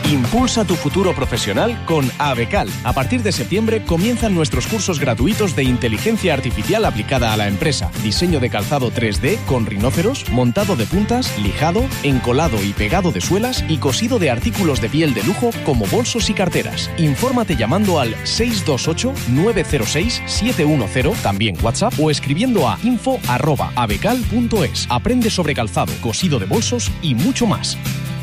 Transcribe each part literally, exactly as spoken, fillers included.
Impulsa tu futuro profesional con Abecal. A partir de septiembre comienzan nuestros cursos gratuitos de inteligencia artificial aplicada a la empresa. Diseño de calzado tres D con rinóceros, montado de puntas, lijado, encolado y pegado de suelas y cosido de artículos de piel de lujo como bolsos y carteras. Infórmate llamando al seis dos ocho, nueve cero seis, siete uno cero, también WhatsApp, o escribiendo a info arroba abecal punto es. Aprende sobre calzado, cosido de bolsos y mucho más.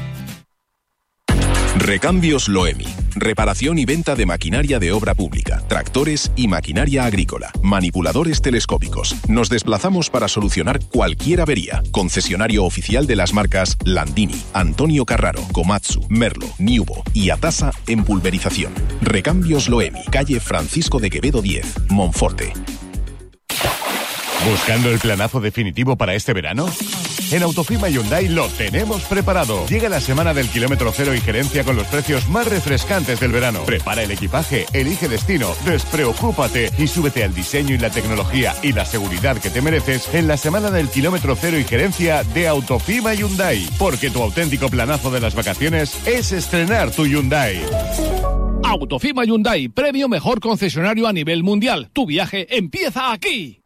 Recambios Loemi. Reparación y venta de maquinaria de obra pública, tractores y maquinaria agrícola, manipuladores telescópicos. Nos desplazamos para solucionar cualquier avería. Concesionario oficial de las marcas Landini, Antonio Carraro, Komatsu, Merlo, Niubo y Atasa en pulverización. Recambios Loemi, calle Francisco de Quevedo diez, Monforte. ¿Buscando el planazo definitivo para este verano? En Autofima Hyundai lo tenemos preparado. Llega la semana del kilómetro cero y gerencia con los precios más refrescantes del verano. Prepara el equipaje, elige destino, despreocúpate y súbete al diseño y la tecnología y la seguridad que te mereces en la semana del kilómetro cero y gerencia de Autofima Hyundai. Porque tu auténtico planazo de las vacaciones es estrenar tu Hyundai. Autofima Hyundai, premio mejor concesionario a nivel mundial. Tu viaje empieza aquí.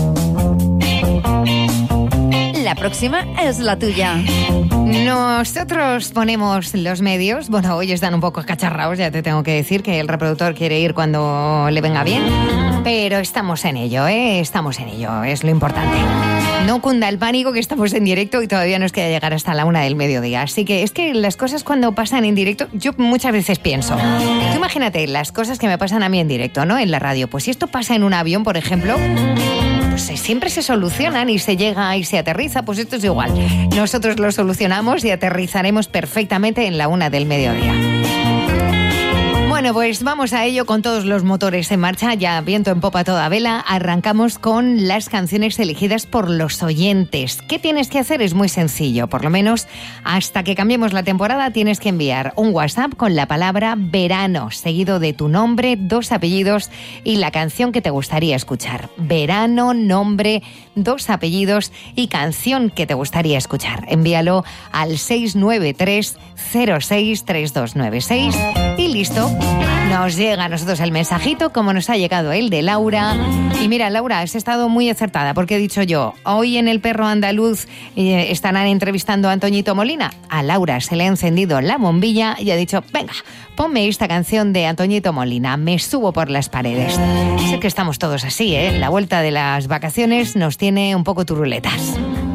La próxima es la tuya. Nosotros ponemos los medios. Bueno, hoy están un poco cacharraos, ya te tengo que decir que el reproductor quiere ir cuando le venga bien. Pero estamos en ello, ¿eh? Estamos en ello, es lo importante. No cunda el pánico que estamos en directo y todavía nos queda llegar hasta la una del mediodía. Así que es que las cosas cuando pasan en directo, yo muchas veces pienso. Tú imagínate las cosas que me pasan a mí en directo, ¿no? En la radio. Pues si esto pasa en un avión, por ejemplo, pues siempre se solucionan y se llega y se aterriza, pues esto es igual. Nosotros lo solucionamos y aterrizaremos perfectamente en la una del mediodía. Bueno, pues vamos a ello con todos los motores en marcha, ya viento en popa toda vela. Arrancamos con las canciones elegidas por los oyentes. ¿Qué tienes que hacer? Es muy sencillo, por lo menos hasta que cambiemos la temporada tienes que enviar un WhatsApp con la palabra verano, seguido de tu nombre, dos apellidos y la canción que te gustaría escuchar. Verano, nombre, dos apellidos y canción que te gustaría escuchar. Envíalo al seis nueve tres cero seis tres dos nueve seis y listo. Nos llega a nosotros el mensajito, como nos ha llegado el de Laura. Y mira, Laura, has estado muy acertada, porque he dicho yo, hoy en El Perro Andaluz eh, estarán entrevistando a Antoñito Molina. A Laura se le ha encendido la bombilla y ha dicho, venga, ponme esta canción de Antoñito Molina, Me subo por las paredes. Sé que estamos todos así, ¿eh? La vuelta de las vacaciones nos tiene un poco turuletas.